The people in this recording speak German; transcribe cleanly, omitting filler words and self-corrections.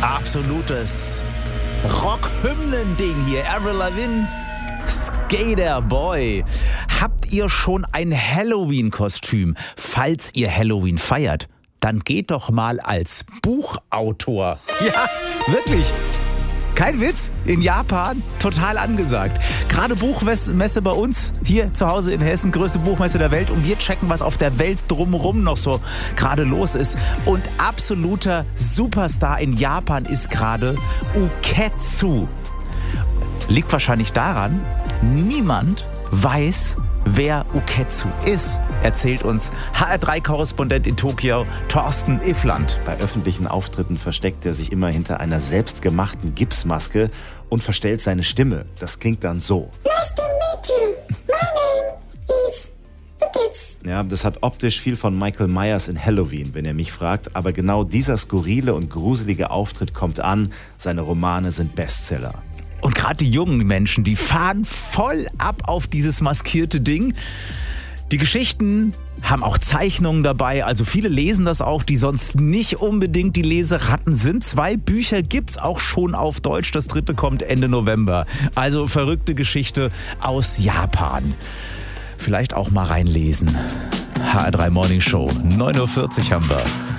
Absolutes Rockhymnen-Ding hier. Avril Lavigne, Skater Boy. Habt ihr schon ein Halloween-Kostüm? Falls ihr Halloween feiert, dann geht doch mal als Buchautor. Ja, wirklich. Kein Witz, in Japan total angesagt. Gerade Buchmesse bei uns, hier zu Hause in Hessen, größte Buchmesse der Welt. Und wir checken, was auf der Welt drumherum noch so gerade los ist. Und absoluter Superstar in Japan ist gerade Uketsu. Liegt wahrscheinlich daran, niemand weiß, wer Uketsu ist, erzählt uns HR3-Korrespondent in Tokio, Thorsten Iffland. Bei öffentlichen Auftritten versteckt er sich immer hinter einer selbstgemachten Gipsmaske und verstellt seine Stimme. Das klingt dann so. Nice to meet you. My name is Uketsu. Ja, das hat optisch viel von Michael Myers in Halloween, wenn ihr mich fragt. Aber genau dieser skurrile und gruselige Auftritt kommt an. Seine Romane sind Bestseller. Und gerade die jungen Menschen, die fahren voll ab auf dieses maskierte Ding. Die Geschichten haben auch Zeichnungen dabei, also viele lesen das auch, die sonst nicht unbedingt die Leseratten sind. 2 Bücher gibt's auch schon auf Deutsch, das 3. kommt Ende November. Also verrückte Geschichte aus Japan. Vielleicht auch mal reinlesen. HR3 Morning Show, 9:40 Uhr haben wir.